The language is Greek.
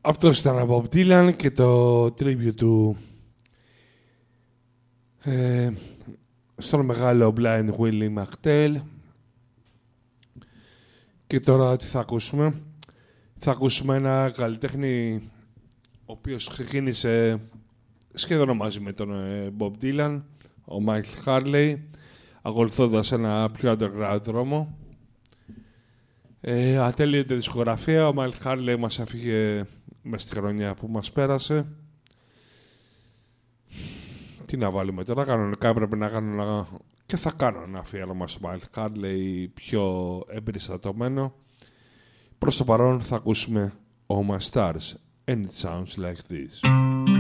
Αυτός ήταν ο Bob Dylan και το tribute του στον μεγάλο Blind Willie McTell. Και τώρα τι θα ακούσουμε? Θα ακούσουμε ένα καλλιτέχνη ο οποίος ξεκίνησε σχεδόν μαζί με τον Bob Dylan, ο Michael Harley, ακολουθώντας ένα πιο underground δρόμο. Ατέλειωτη δισκογραφία, ο Michael Harley μας έφυγε μες στη χρονιά που μας πέρασε. Τι να βάλουμε τώρα, κανονικά έπρεπε να κάνω ένα... και θα κάνω ένα αφιέρωμα στο Michael Harley πιο εμπεριστατωμένο. Προς το παρόν θα ακούσουμε Oh My Stars and It Sounds Like This.